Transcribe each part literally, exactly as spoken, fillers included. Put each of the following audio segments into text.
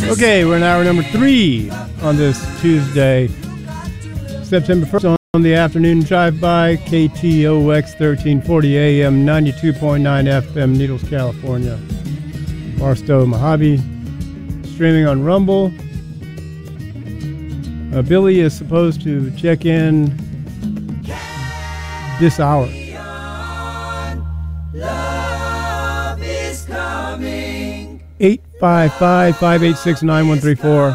Okay, we're in hour number three on this Tuesday, September first, on the afternoon drive-by, K T O X thirteen forty A M, ninety-two point nine F M, Needles, California. Barstow, Mojave, streaming on Rumble. Uh, Billy is supposed to check in this hour. Love is coming. eight five five, five eight six, nine one three four.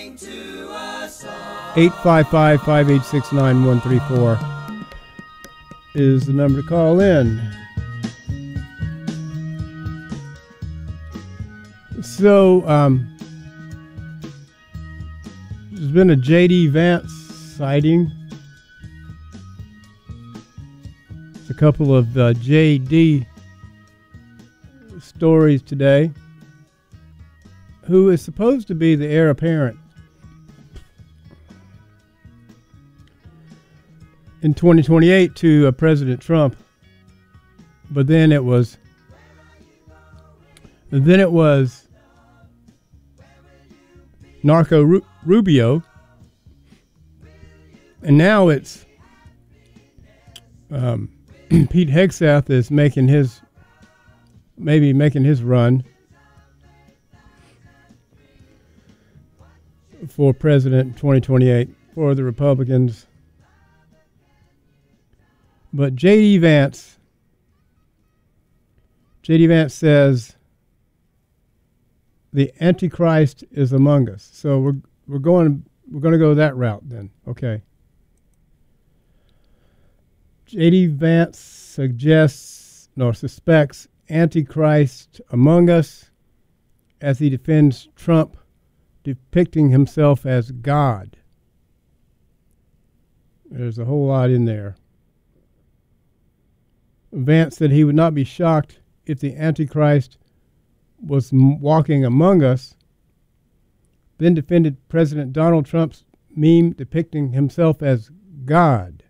eight five five, five eight six, nine one three four is the number to call in. So, um, there's been a J D Vance sighting. A couple of uh, J D stories today. Who is supposed to be the heir apparent in twenty twenty-eight to uh, President Trump, but then it was, then it was Narco Ru- Rubio, and now it's um, Pete Hegseth is making his, maybe making his run for president in twenty twenty-eight for the Republicans. But J D Vance, J D Vance says the Antichrist is among us. So we're we're going we're going to go that route then. Okay. J D Vance suggests nor suspects Antichrist among us as he defends Trump depicting himself as God. There's a whole lot in there. Vance said he would not be shocked if the Antichrist was m- walking among us, then defended President Donald Trump's meme depicting himself as God.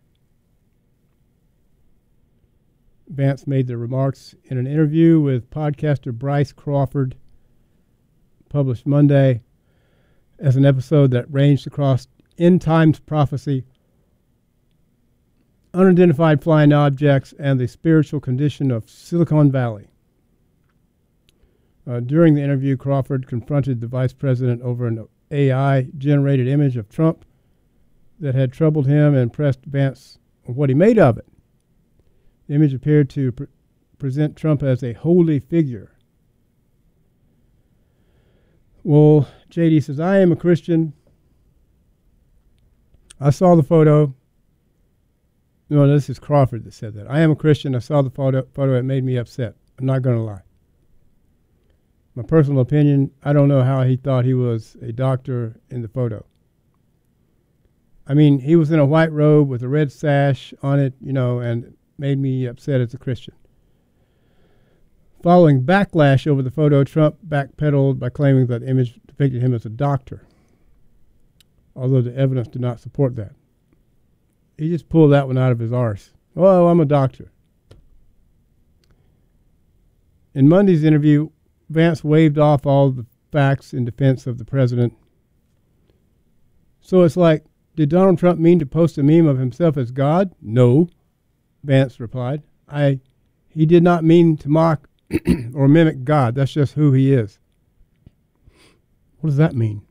Vance made the remarks in an interview with podcaster Bryce Crawford, published Monday, as an episode that ranged across end times prophecy, unidentified flying objects, and the spiritual condition of Silicon Valley. Uh, during the interview, Crawford confronted the vice president over an A I-generated image of Trump that had troubled him and pressed Vance on what he made of it. The image appeared to pre- present Trump as a holy figure. Well, J D says, I am a Christian. I saw the photo. No, this is Crawford that said that. I am a Christian. I saw the photo. Photo. It made me upset. I'm not going to lie. My personal opinion, I don't know how he thought he was a doctor in the photo. I mean, he was in a white robe with a red sash on it, you know, and it made me upset as a Christian. Following backlash over the photo, Trump backpedaled by claiming that the image depicted him as a doctor, although the evidence did not support that. He just pulled that one out of his arse. Oh, I'm a doctor. In Monday's interview, Vance waved off all the facts in defense of the president. So it's like, did Donald Trump mean to post a meme of himself as God? No, Vance replied. I, he did not mean to mock or mimic God. That's just who he is. What does that mean?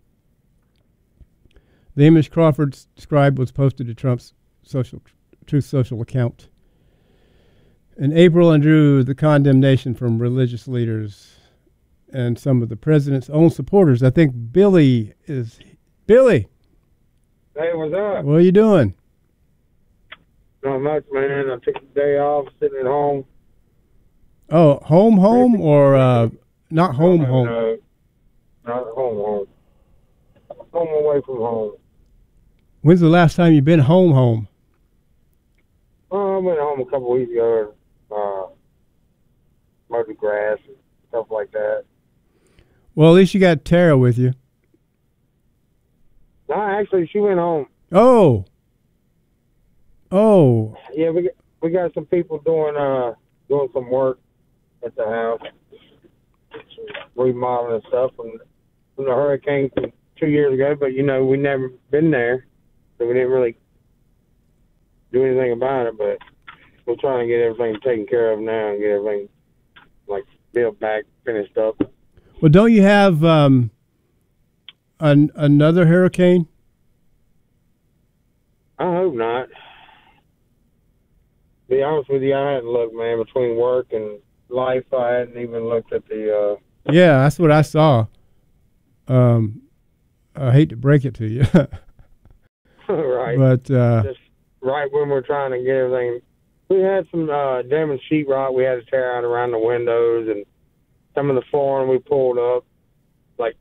The image Crawford described was posted to Trump's social Truth Social account in April and drew the condemnation from religious leaders and some of the president's own supporters. I think Billy is... Billy! Hey, what's up? What are you doing? Not much, man. I took the day off, sitting at home. Oh, home, home, or uh, not home, home? No, not home, home. Home away from home. When's the last time you've been home, home? Oh, I went home a couple weeks ago. Uh, mowed the grass and stuff like that. Well, at least you got Tara with you. No, actually, she went home. Oh. Oh. Yeah, we got, we got some people doing uh doing some work at the house, remodeling and stuff, and from the hurricane from two years ago, but, you know, we never been there, so we didn't really do anything about it, but we're trying to get everything taken care of now and get everything, like, built back, finished up. Well, don't you have um, an, another hurricane? I hope not. To be honest with you, I hadn't looked, man. Between work and life, I hadn't even looked at the... Uh... Yeah, that's what I saw. Um, I hate to break it to you. Right. But... Uh, Just right when we're trying to get everything... We had some uh, damaged sheetrock we had to tear out around the windows, and some of the flooring we pulled up like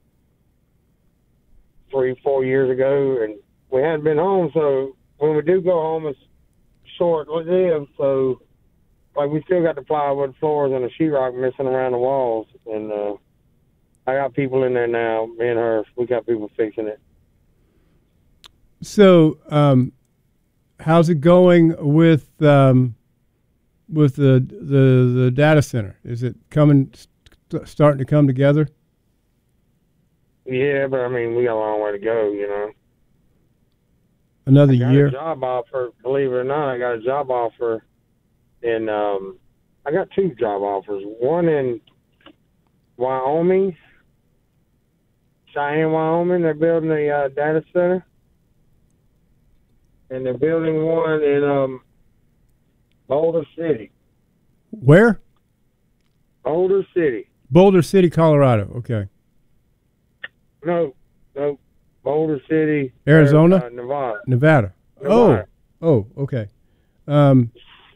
three, four years ago, and we hadn't been home, so when we do go home, it's short-lived, so like we still got the plywood floors and the sheetrock missing around the walls, and uh, I got people in there now, me and her, we got people fixing it. So, um, how's it going with um, with the, the the data center? Is it coming, st- starting to come together? Yeah, but I mean, we got a long way to go, you know. Another I got year. a job offer, believe it or not. I got a job offer in. Um, I got two job offers. One in Wyoming, Cheyenne, Wyoming. They're building a uh, data center, and they're building one in um, Boulder City. Where? Boulder City. Boulder City, Colorado. Okay. No, no, Boulder City, Arizona? uh, Nevada. Nevada. Nevada. Oh, oh, okay. Um,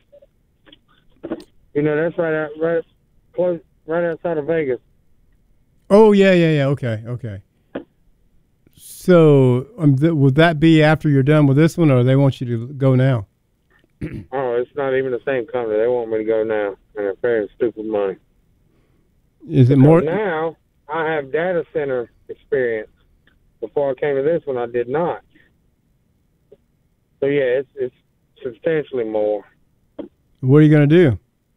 You know, that's right out, right close, right outside of Vegas. oh, yeah, yeah, yeah. Okay, okay. So, um, th- would that be after you're done with this one, or they want you to go now? Oh, it's not even the same company. They want me to go now, and they're paying stupid money. Is it So more? now I have data center experience. Before I came to this one, I did not. So yeah, it's it's substantially more. What are you going to do?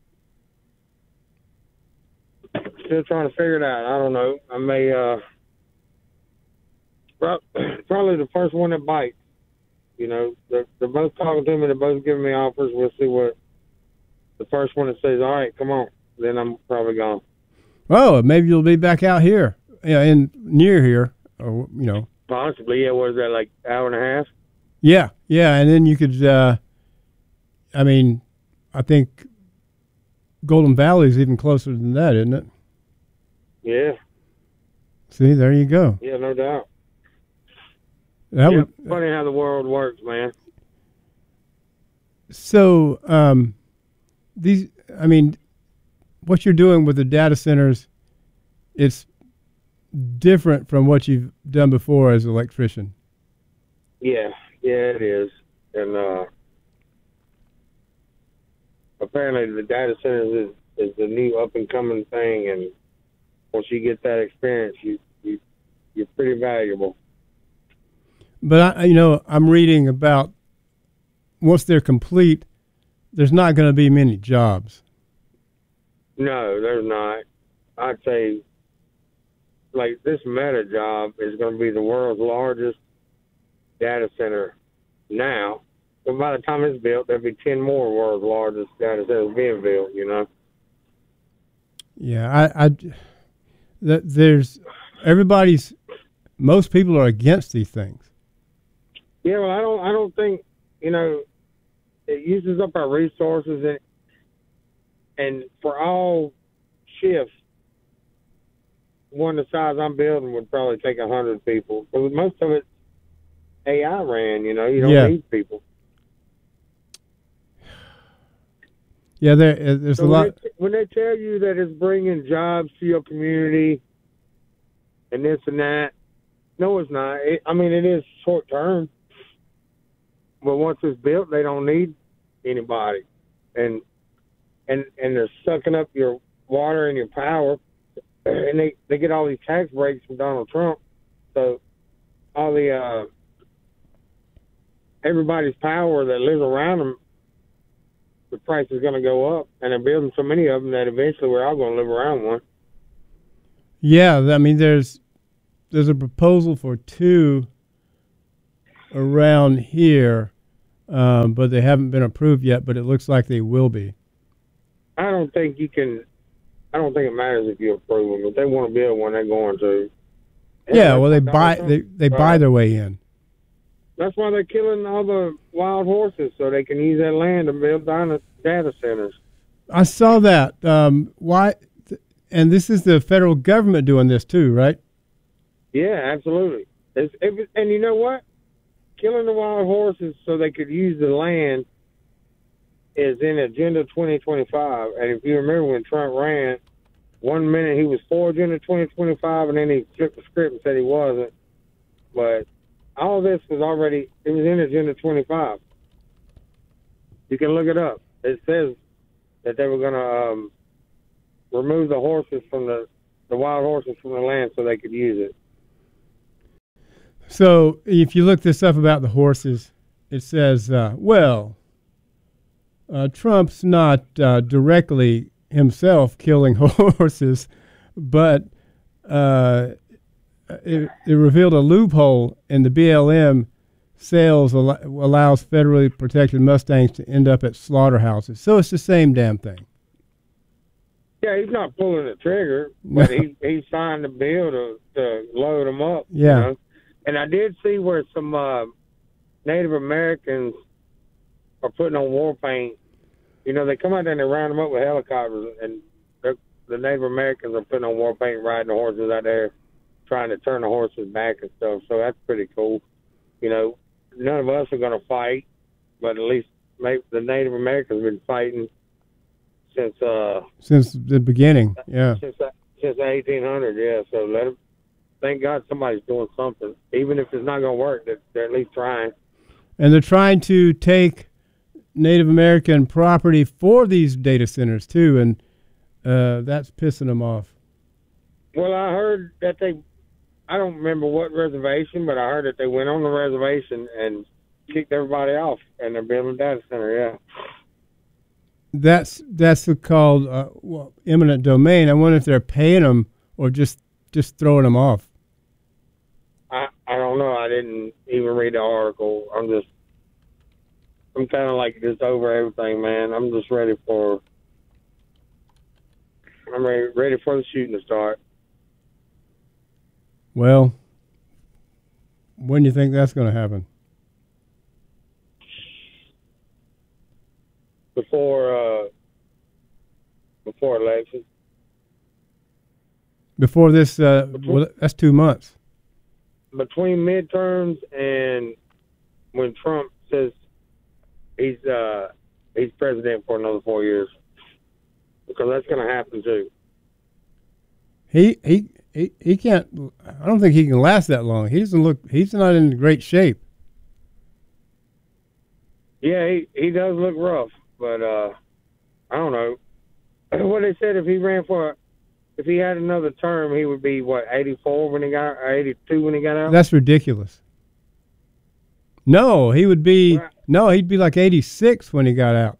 Still trying to figure it out. I don't know. I may uh prob- probably the first one that bites. You know, they're, they're both talking to me. They're both giving me offers. We'll see what the first one that says, "All right, come on." Then I'm probably gone. Oh, maybe you'll be back out here, yeah, in near here, or you know. Possibly, yeah. What is that, like hour and a half? Yeah, yeah, and then you could. Uh, I mean, I think Golden Valley is even closer than that, isn't it? Yeah, See, there you go. yeah, no doubt. That Yeah, would, funny how the world works, man. so, um, these. I mean, what you're doing with the data centers, it's different from what you've done before as an electrician. Yeah, yeah, it is. And uh, apparently the data centers is, is the new up and coming thing, and once you get that experience, you, you you're pretty valuable. But I, you know, I'm reading about once they're complete, there's not going to be many jobs. No, there's not. I'd say, like, this Meta job is going to be the world's largest data center now. But by the time it's built, there'll be ten more world's largest data centers being built, you know? Yeah, I, I that there's everybody's. Most people are against these things. Yeah, well, I don't, I don't think, you know, it uses up our resources, and and for all shifts, one the size I'm building would probably take a hundred people. But most of it A I ran, you know, you don't Yeah. need people. Yeah, there uh, there's So a when lot. they, when they tell you that it's bringing jobs to your community and this and that, no, it's not. It, I mean, it is short term, but once it's built, they don't need anybody, and and and they're sucking up your water and your power, and they they get all these tax breaks from Donald Trump, so all the uh, everybody's power that lives around them, the price is going to go up, and they're building so many of them that eventually we're all going to live around one. Yeah, I mean, there's there's a proposal for two around here, um, but they haven't been approved yet. But it looks like they will be. I don't think you can. I don't think it matters if you approve them. If they want to build one, they're going to. Yeah, well, they buy they they buy their way in. That's why they're killing all the wild horses so they can use that land to build data data centers. I saw that. Um, why? And this is the federal government doing this too, right? Yeah, absolutely. It's, it, and you know what? Killing the wild horses so they could use the land is in Agenda twenty twenty-five. And if you remember when Trump ran, one minute he was for Agenda twenty twenty-five, and then he flipped the script and said he wasn't. But all this was already, it was in Agenda twenty-five. You can look it up. It says that they were going to um, remove the horses from the, the wild horses from the land so they could use it. So if you look this up about the horses, it says, uh, well, uh, Trump's not uh, directly himself killing horses, but uh, it, it revealed a loophole in the B L M sales al- allows federally protected Mustangs to end up at slaughterhouses. So it's the same damn thing. Yeah, he's not pulling the trigger, but he he signed the bill to, to load them up. Yeah. You know? And I did see where some uh, Native Americans are putting on war paint. You know, they come out there and they round them up with helicopters, and the Native Americans are putting on war paint, riding the horses out there, trying to turn the horses back and stuff. So that's pretty cool. You know, none of us are going to fight, but at least maybe the Native Americans have been fighting since uh since the beginning. Yeah, since since eighteen hundred. Yeah, so let them. Thank God somebody's doing something, even if it's not going to work. They're, they're at least trying. And they're trying to take Native American property for these data centers too, and uh, that's pissing them off. Well, I heard that they, I don't remember what reservation, but I heard that they went on the reservation and kicked everybody off, and they're building a data center. Yeah. That's that's called uh, well, eminent domain. I wonder if they're paying them or just just throwing them off. I, I don't know. I didn't even read the article. I'm just, I'm kind of like just over everything, man. I'm just ready for, I'm ready, ready for the shooting to start. Well, when do you think that's going to happen? Before, uh, before election. Before this, uh, well, that's two months. Between midterms and when Trump says he's uh, he's president for another four years, because that's going to happen too. He he he he can't. I don't think he can last that long. He doesn't look. He's not in great shape. Yeah, he he does look rough, but uh, I don't know. What they said, if he ran for, if he had another term, he would be what, eighty-four when he got, or eighty-two when he got out. That's ridiculous. No, he would be. Right. No, he'd be like eighty-six when he got out.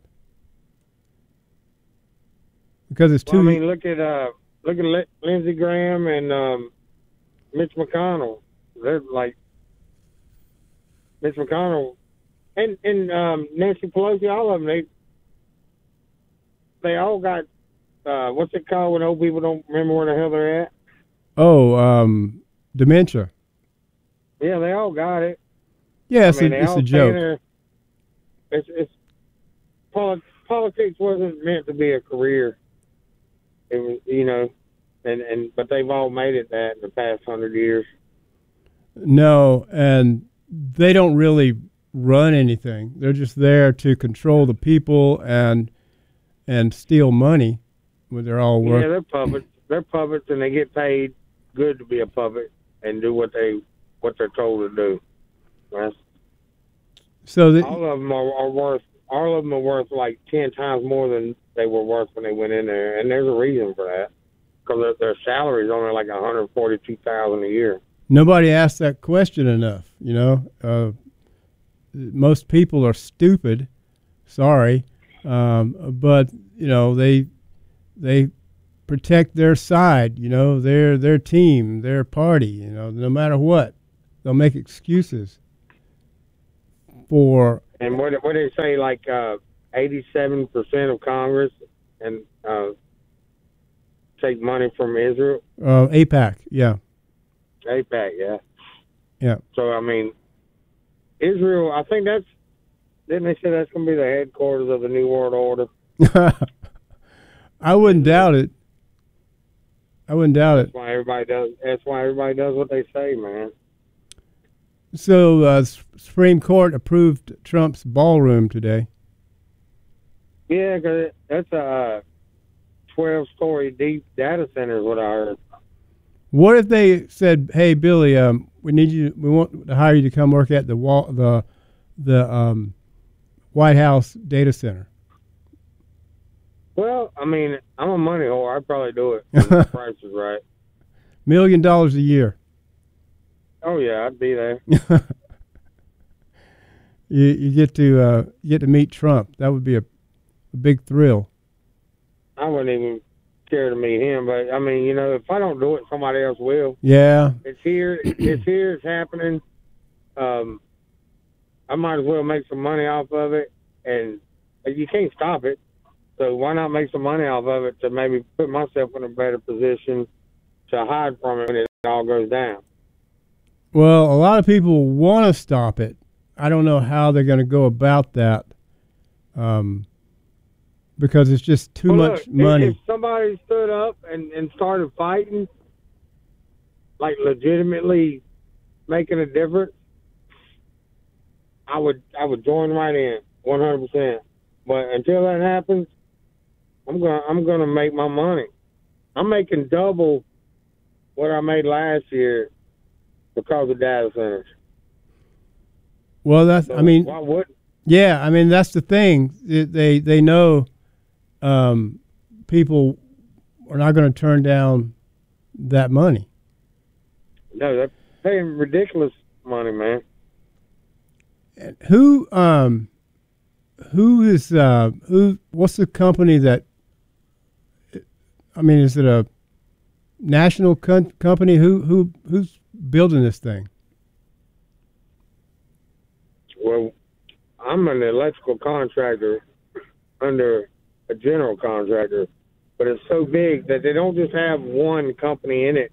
Because it's too. Well, I mean, look at uh, look at L- Lindsey Graham and um, Mitch McConnell. They're like Mitch McConnell and and um, Nancy Pelosi. All of them. They they all got uh, what's it called when old people don't remember where the hell they're at? Oh, um, dementia. Yeah, they all got it. Yeah, it's, I mean, a, they it's all a joke. there. It's it's poli- politics wasn't meant to be a career. It was, you know, and, and but they've all made it that in the past hundred years. No, and they don't really run anything. They're just there to control the people and and steal money when they're all work. Yeah, they're puppets. They're puppets, and they get paid good to be a puppet and do what they what they're told to do. That's, so the, all of them are, are worth. All of them are worth like ten times more than they were worth when they went in there, and there's a reason for that. Because their, their salary is only like one hundred forty-two thousand dollars a year. Nobody asked that question enough. You know, uh, most people are stupid. Sorry, um, but you know they they protect their side, you know, their their team, their party, you know, no matter what. They'll make excuses for. And what what they say, like uh, eighty-seven percent of Congress and uh, take money from Israel. Uh, AIPAC, yeah. AIPAC, yeah. Yeah. So, I mean, Israel, I think that's, didn't they say that's going to be the headquarters of the New World Order? I wouldn't doubt it. I wouldn't doubt That's it. why everybody does. That's why everybody does what they say, man. So, uh, S- Supreme Court approved Trump's ballroom today. Yeah, because that's a twelve-story deep data center is what I heard. What if they said, "Hey, Billy, um, we need you. We want to hire you to come work at the wall, the the um, White House data center." Well, I mean, I'm a money whore. I'd probably do it if the price is right. Million dollars a year. Oh yeah, I'd be there. you you get to uh, you get to meet Trump. That would be a, a big thrill. I wouldn't even care to meet him, but I mean, you know, if I don't do it, somebody else will. Yeah. It's here. It's here. It's happening. Um, I might as well make some money off of it, and you can't stop it. So why not make some money off of it to maybe put myself in a better position to hide from it when it all goes down? Well, a lot of people want to stop it. I don't know how they're going to go about that, um, because it's just too Well, much look, money. If somebody stood up and, and started fighting, like legitimately making a difference, I would I would join right in, one hundred percent. But until that happens, I'm gonna I'm gonna make my money. I'm making double what I made last year because of data centers. Well, that's. So I mean, why wouldn't? yeah. I mean, that's the thing. It, they they know um, people are not going to turn down that money. No, they're paying ridiculous money, man. And who um, who is uh, who? What's the company that? I mean, is it a national con- company? Who who who's building this thing? Well, I'm an electrical contractor under a general contractor, but it's so big that they don't just have one company in it.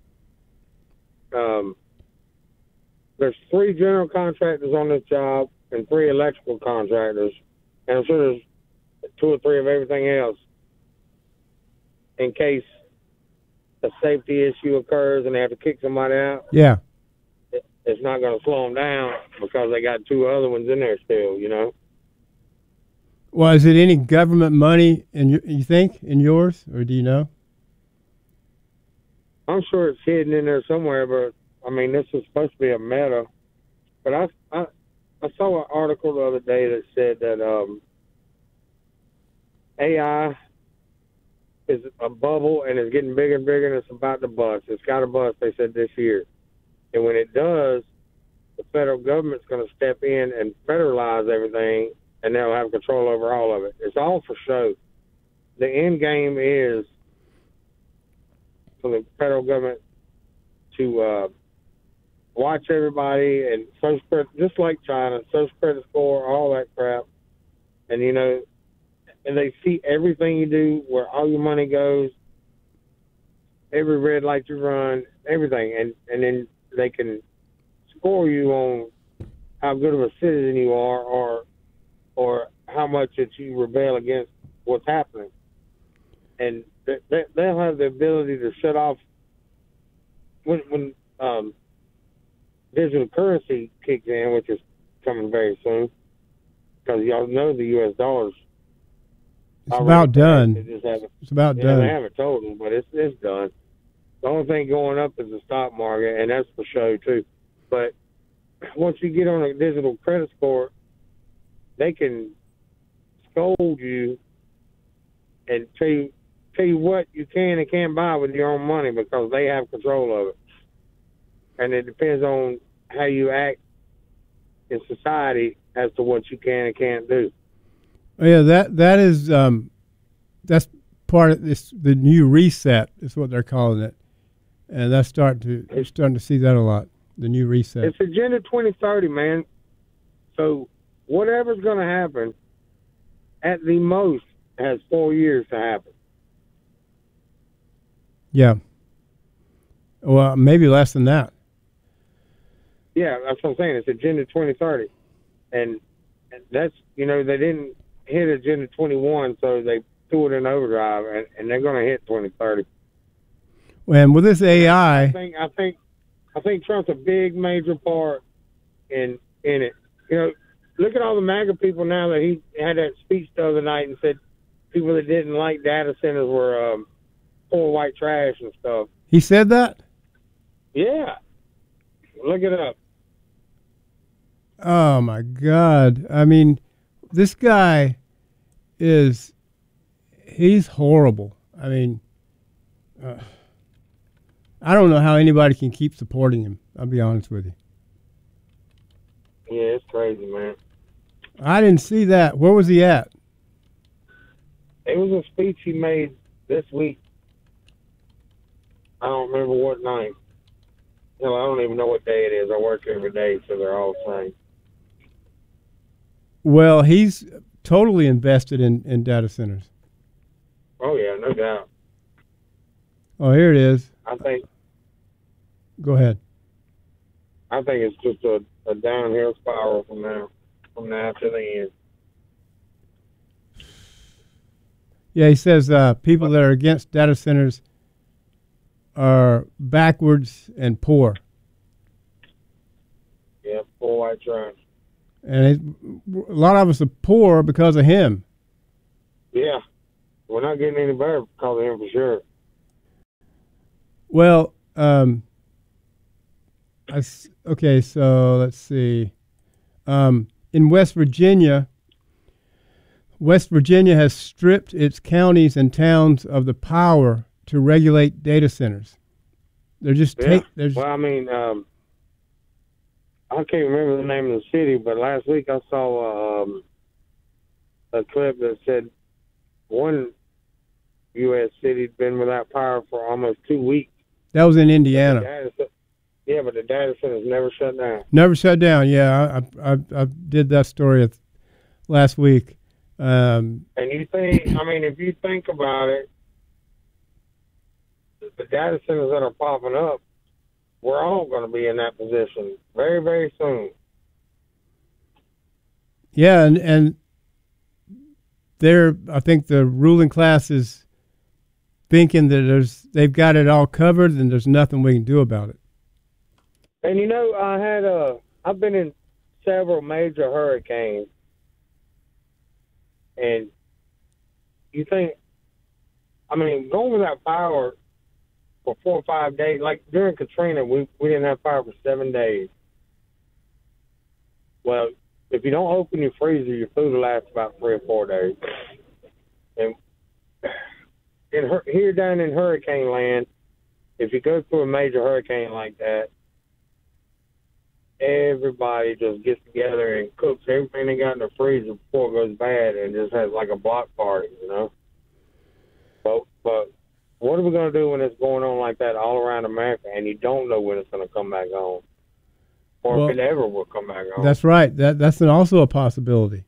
Um, there's three general contractors on this job and three electrical contractors, and I'm sure there's two or three of everything else in case a safety issue occurs and they have to kick somebody out. Yeah. It's not going to slow them down because they got two other ones in there still, you know. Well, is it any government money in you, you think in yours, or do you know? I'm sure it's hidden in there somewhere, but I mean, this is supposed to be a meta. But I, I, I saw an article the other day that said that um, A I is a bubble and it's getting bigger and bigger, and it's about to bust. It's got to bust, they said, this year. And when it does, the federal government's going to step in and federalize everything, and they'll have control over all of it. It's all for show. The end game is for the federal government to uh, watch everybody and social credit, just like China, social credit score, all that crap. And, you know, and they see everything you do, where all your money goes, every red light you run, everything. And, and then they can score you on how good of a citizen you are, or or how much that you rebel against what's happening. And they, they'll have the ability to shut off when, when um, digital currency kicks in, which is coming very soon, because y'all know the U S dollar's It's about done. They just haven't, It's about yeah, done. they haven't told them, but it's it's done. The only thing going up is the stock market, and that's for show too. But once you get on a digital credit score, they can scold you and tell you, tell you what you can and can't buy with your own money, because they have control of it. And it depends on how you act in society as to what you can and can't do. Yeah, that that is um, that's part of this. The new reset is what they're calling it, and that's starting to. You're starting to see that a lot. The new reset. It's Agenda twenty thirty, man. So whatever's going to happen, at the most, has four years to happen. Yeah. Well, maybe less than that. Yeah, that's what I'm saying. It's Agenda twenty thirty. And that's, you know, they didn't hit Agenda twenty-one, so they threw it in overdrive, and, and they're going to hit twenty thirty. And with this A I, I think, I think, I think Trump's a big, major part in in it. You know, look at all the MAGA people now that he had that speech the other night and said people that didn't like data centers were um, poor white trash and stuff. he said that? Yeah. Look it up. Oh, my God. I mean, this guy is, he's horrible. I mean, uh, I don't know how anybody can keep supporting him. I'll be honest with you. Yeah, it's crazy, man. I didn't see that. Where was he at? It was a speech he made this week. I don't remember what night. Hell, I don't even know what day it is. I work every day, so they're all the same. Well, he's totally invested in, in data centers. Oh, yeah, no doubt. Oh, here it is. I think Go ahead. I think it's just a, a downhill spiral from now, from now to the end. Yeah, he says uh, people that are against data centers are backwards and poor. Yeah, poor white trash. And it, a lot of us are poor because of him. Yeah, we're not getting any better because of him for sure. Well, um, I s okay, so let's see. Um, in West Virginia, West Virginia has stripped its counties and towns of the power to regulate data centers. They're just Yeah. take. They're just, Well, I mean, um, I can't remember the name of the city, but last week I saw um, a clip that said one U S city's been without power for almost two weeks. that was in The Indiana. data cen- yeah, but the data centers never shut down. Never shut down. Yeah, I I, I, I did that story at- last week. Um, And you think, I mean, if you think about it, the data centers that are popping up, we're all going to be in that position very, very soon. yeah, and and they're. I think the ruling class is thinking that there's they've got it all covered and there's nothing we can do about it. And you know, I had uh, I've been in several major hurricanes, and you think, I mean, going without power for four or five days, like during Katrina, we we didn't have power for seven days. Well, if you don't open your freezer, your food will last about three or four days. And in hur- here down in hurricane land, if you go through a major hurricane like that, everybody just gets together and cooks everything they got in the freezer before it goes bad and just has like a block party, you know? But, but what are we going to do when it's going on like that all around America and you don't know when it's going to come back on? Or Well, if it ever will come back on? That's right. That that's an, also a possibility.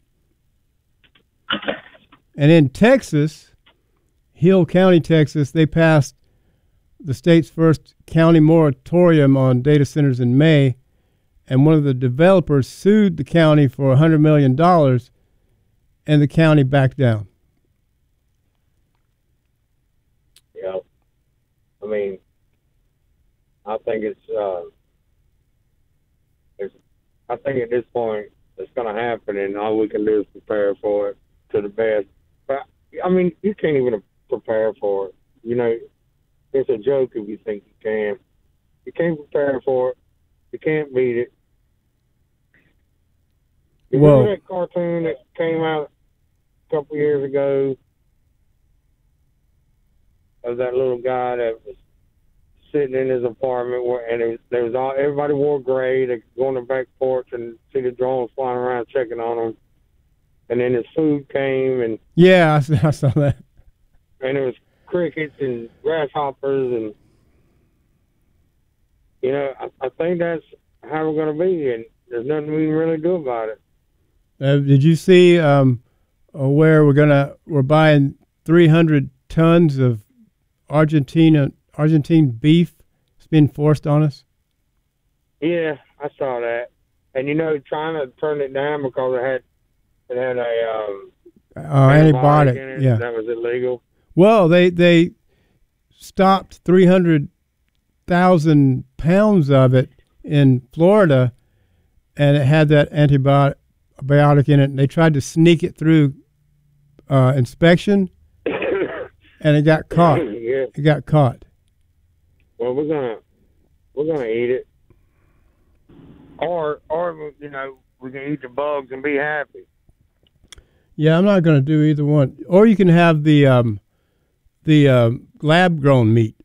And in Texas, Hill County, Texas, they passed the state's first county moratorium on data centers in May, and one of the developers sued the county for one hundred million dollars, and the county backed down. Yeah. I mean, I think it's, uh, it's, I think at this point it's going to happen, and all we can do is prepare for it to the best. But, I mean, you can't even prepare for it. You know, it's a joke if you think you can. You can't prepare for it. You can't beat it. You Well- remember that cartoon that came out a couple years ago of that little guy that was sitting in his apartment, where, and it was, there was all everybody wore gray. They could go on the back porch and see the drones flying around checking on him. And then his food came, and Yeah, I, s- I saw that. and it was crickets and grasshoppers, and you know, I, I think that's how we're going to be, and there's nothing we can really do about it. Uh, did you see um, uh, where we're gonna we're buying three hundred tons of Argentina Argentine beef? It's being forced on us. Yeah, I saw that, and you know, trying to turn it down because it had it had a um, uh, antibiotic. in it, Yeah, that was illegal. Well, they they stopped three hundred thousand pounds of it in Florida, and it had that antibiotic biotic in it. And they tried to sneak it through uh, inspection, and it got caught. Yeah. It got caught. Well, we're gonna we're gonna eat it, or or you know, we can eat the bugs and be happy. Yeah, I'm not going to do either one. Or you can have the um, the um, lab grown meat.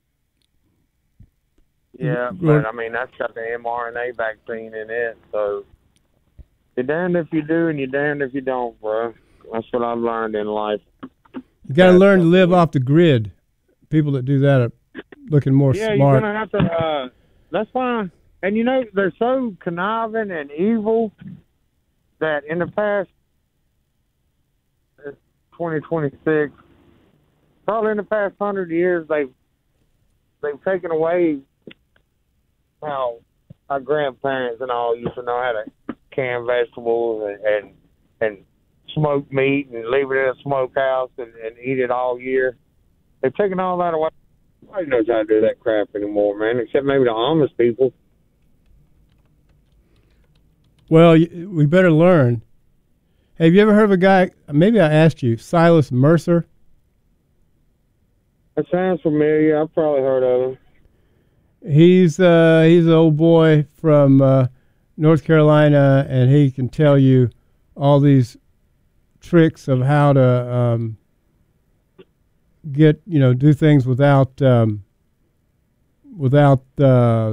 Yeah, but I mean that's got the mRNA vaccine in it, so you're damned if you do and you're damned if you don't, bro. That's what I've learned in life. You got to learn to live off the grid. People that do that are looking more yeah, smart. you're gonna have to. Uh, that's fine. And you know they're so conniving and evil that in the past twenty twenty-six, probably in the past hundred years, they've they've taken away how our grandparents and all used to know how to can vegetables and and, and smoke meat and leave it in a smokehouse and, and eat it all year. They've taken all that away. Nobody knows how to do that crap anymore, man, except maybe the Amish people. Well, we better learn. Have you ever heard of a guy, maybe I asked you, Silas Mercer? That sounds familiar. I've probably heard of him. He's uh, he's an old boy from uh, North Carolina, and he can tell you all these tricks of how to um, get, you know, do things without um, without uh,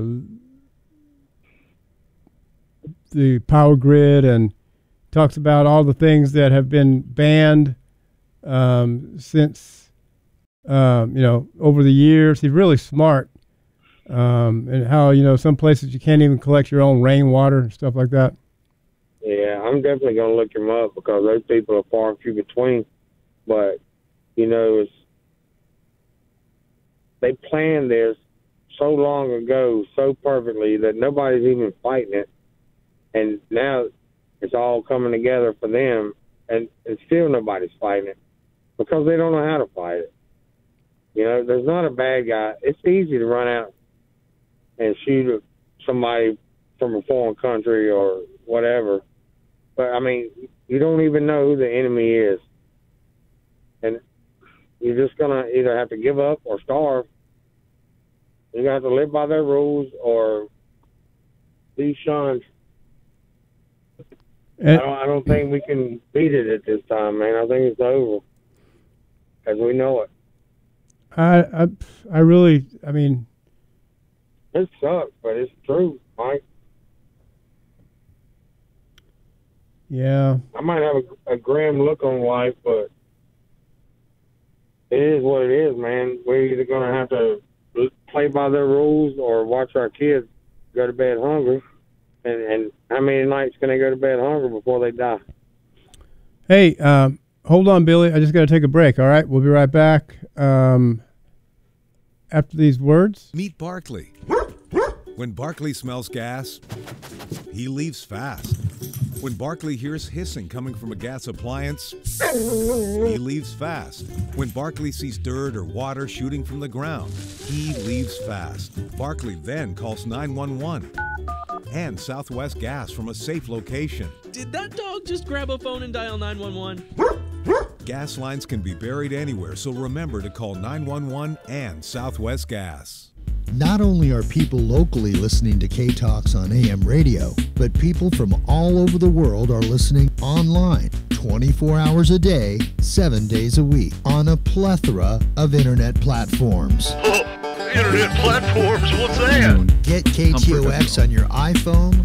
the power grid, and talks about all the things that have been banned um, since um, you know, over the years. He's really smart. Um, and how, you know, some places you can't even collect your own rainwater and stuff like that. Yeah, I'm definitely going to look him up because those people are far and few between. But, you know, it's, they planned this so long ago, so perfectly, that nobody's even fighting it. And now it's all coming together for them, and, and still nobody's fighting it because they don't know how to fight it. You know, there's not a bad guy. It's easy to run out and shoot somebody from a foreign country or whatever. But, I mean, you don't even know who the enemy is. And you're just going to either have to give up or starve. You're going to have to live by their rules or be shunned. I don't, I don't think we can beat it at this time, man. I think it's over as we know it. I, I, I really, I mean... It sucks, but it's true, Mike. Yeah. I might have a, a grim look on life, but it is what it is, man. We're either going to have to play by their rules or watch our kids go to bed hungry. And, and how many nights can they go to bed hungry before they die? Hey, um, hold on, Billy. I just got to take a break, all right? We'll be right back um, after these words. Meet Barkley. When Barkley smells gas, he leaves fast. When Barkley hears hissing coming from a gas appliance, he leaves fast. When Barkley sees dirt or water shooting from the ground, he leaves fast. Barkley then calls nine one one and Southwest Gas from a safe location. Did that dog just grab a phone and dial nine one one? Gas lines can be buried anywhere, so remember to call nine one one and Southwest Gas. Not only are people locally listening to K-Talks on A M radio, but people from all over the world are listening online twenty-four hours a day, seven days a week on a plethora of internet platforms. Oh, internet platforms? What's that? Get K T O X on your iPhone,